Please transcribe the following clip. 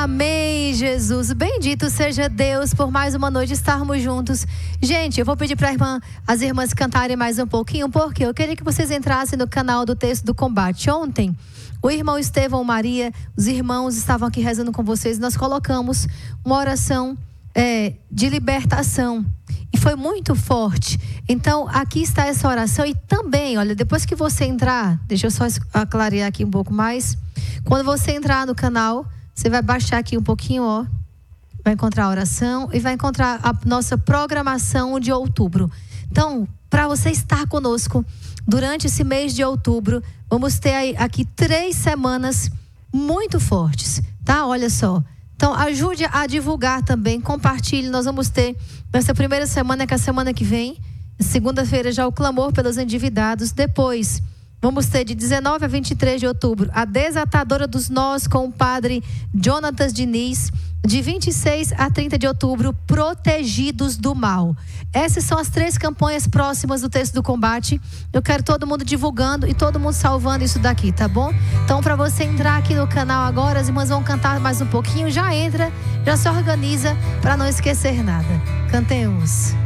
Amém, Jesus. Bendito seja Deus por mais uma noite estarmos juntos. Gente, eu vou pedir para as irmãs cantarem mais um pouquinho, porque eu queria que vocês entrassem no canal do Texto do Combate. Ontem, o irmão Estevão Maria, os irmãos estavam aqui rezando com vocês. Nós colocamos uma oração de libertação. E foi muito forte. Então, aqui está essa oração. E também, olha, depois que você entrar, deixa eu só clarear aqui um pouco mais. Quando você entrar no canal, você vai baixar aqui um pouquinho, ó. Vai encontrar a oração e vai encontrar a nossa programação de outubro. Então, para você estar conosco durante esse mês de outubro, vamos ter aqui 3 semanas muito fortes, tá? Olha só. Então, ajude a divulgar também, compartilhe. Nós vamos ter, nessa primeira semana, que é a semana que vem, segunda-feira, já o clamor pelos endividados. Depois, vamos ter de 19 a 23 de outubro, a desatadora dos nós com o padre Jonatas Diniz. De 26 a 30 de outubro, protegidos do mal. Essas são as 3 campanhas próximas do Texto do Combate. Eu quero todo mundo divulgando e todo mundo salvando isso daqui, tá bom? Então, para você entrar aqui no canal agora, as irmãs vão cantar mais um pouquinho. Já entra, já se organiza para não esquecer nada. Cantemos.